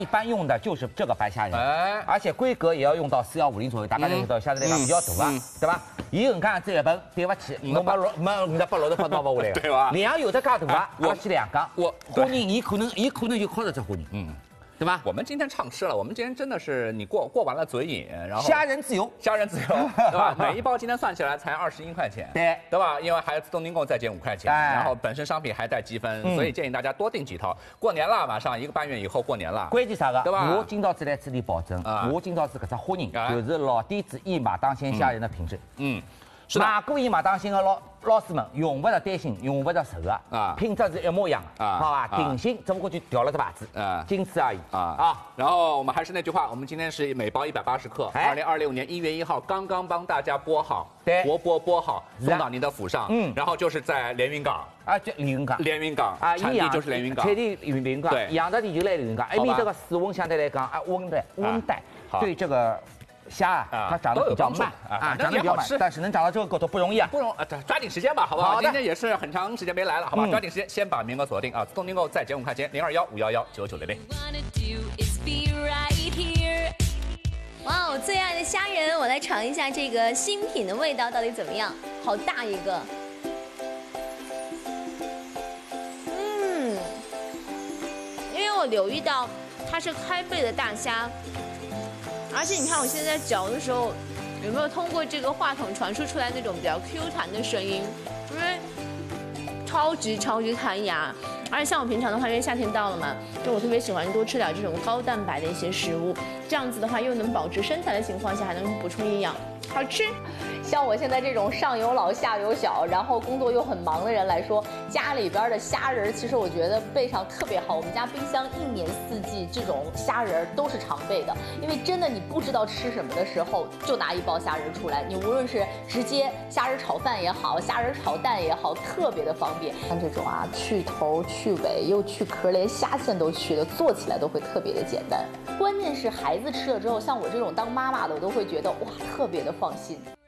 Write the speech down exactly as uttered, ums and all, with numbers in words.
一般用的就是这个白虾仁， 哎， 而且规格也要用到四幺五零左右，大家都知道，相对来讲比较大啊，对吧？伊搿能介这一本，对不起，侬把六没五十八六十八拿不下来， 对吧？ 量有的介大啊，而且两缸， 我花人伊可能伊可能就靠着这花人，嗯。 对吧？ 我们今天畅吃了，我们今天真的是你过过完了嘴瘾，然后虾仁自由， 虾仁自由，对吧？每一包今天算起来才二十一块钱， 对， 对吧？因为还有自动订购再减五块钱， 哎、 然后本身商品还带积分，嗯、所以建议大家多订几套。过年了，马上一个半月以后过年了， 关键啥个？ 对吧？ 我今朝子来这里保证，啊、我今朝子搿只花人就是老底子一马当先虾仁的品质， 嗯。 是买过一马当先的老老师们，用不着担心，用不着愁的啊，品质是一模一样的，好吧？定型只不过就调了个牌子，啊，仅此而已啊啊！ 然后我们还是那句话，我们今天是每包一百八十克，二零二六年一月一号刚刚帮大家剥好， 对， 活剥剥好，送到您的府上，嗯，然后就是在连云港啊，就连云港， 连云港啊，产地就是连云港， 产地连云港，对，养殖地就来连云港，因为这个水温相对来讲啊，温带温带对这个。 虾啊，它长得比较慢啊，长得比较慢，但是能长到这个高度不容易啊， 不容啊，抓紧时间吧，好不好？今天也是很长时间没来了，好吧？抓紧时间，先把名额锁定啊，自动订购再减五块钱，零二幺五幺幺九九零零。 哇，我最爱的虾仁，我来尝一下这个新品的味道到底怎么样？好大一个，嗯，因为我留意到它是开背的大虾。 而且你看，我现在嚼的时候，有没有通过这个话筒传输出来那种比较 Q 弹的声音？因为超级超级弹牙。而且像我平常的话，因为夏天到了嘛，就我特别喜欢多吃点这种高蛋白的一些食物，这样子的话又能保持身材的情况下，还能补充营养，好吃。 像我现在这种上有老下有小，然后工作又很忙的人来说，家里边的虾仁其实我觉得备上特别好。我们家冰箱一年四季这种虾仁都是常备的，因为真的你不知道吃什么的时候，就拿一包虾仁出来。你无论是直接虾仁炒饭也好，虾仁炒蛋也好，特别的方便。像这种啊，去头去尾又去壳，连虾线都去的，做起来都会特别的简单。关键是孩子吃了之后，像我这种当妈妈的，我都会觉得哇，特别的放心。